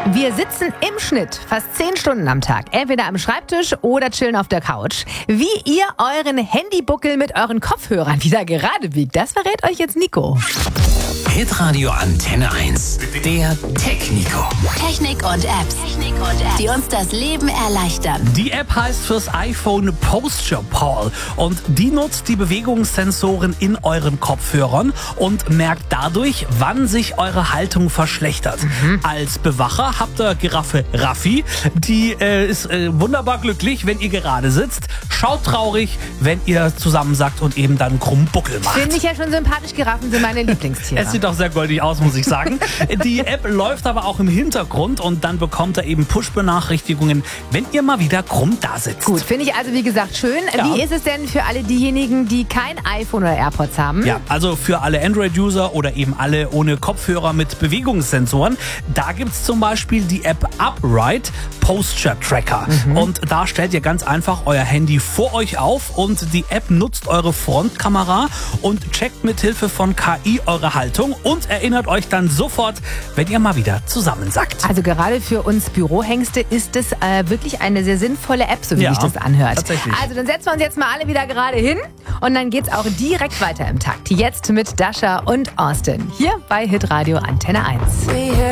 Wir sitzen im Schnitt fast 10 Stunden am Tag, entweder am Schreibtisch oder chillen auf der Couch. Wie ihr euren Handybuckel mit euren Kopfhörern wieder gerade biegt, das verrät euch jetzt Nico. Hitradio Antenne 1, der Tech-Nico. Technik und Apps, die uns das Leben erleichtern. Die App heißt fürs iPhone Posture Pal und die nutzt die Bewegungssensoren in euren Kopfhörern und merkt dadurch, wann sich eure Haltung verschlechtert. Als Bewacher habt ihr Giraffe Raffi, die ist wunderbar glücklich, wenn ihr gerade sitzt, schaut traurig, wenn ihr zusammensackt und eben dann krummen Buckel macht. Finde ich ja schon sympathisch, Giraffen sind meine Lieblingstiere. Es sieht auch sehr goldig aus, muss ich sagen. Die App läuft aber auch im Hintergrund und dann bekommt ihr eben Push-Benachrichtigungen, wenn ihr mal wieder krumm da sitzt. Gut, finde ich also wie gesagt schön. Ja. Wie ist es denn für alle diejenigen, die kein iPhone oder AirPods haben? Ja, also für alle Android-User oder eben alle ohne Kopfhörer mit Bewegungssensoren, da gibt's zum Beispiel die App Upright Posture Tracker. Und da stellt ihr ganz einfach euer Handy vor euch auf und die App nutzt eure Frontkamera und checkt mit Hilfe von KI eure Haltung und erinnert euch dann sofort, wenn ihr mal wieder zusammensackt. Also gerade für uns Bürohengste ist es wirklich eine sehr sinnvolle App, so wie Ja, sich das anhört. tatsächlich. Also dann setzen wir uns jetzt mal alle wieder gerade hin und dann geht's auch direkt weiter im Takt. Jetzt mit Dasha und Austin hier bei Hitradio Antenne 1.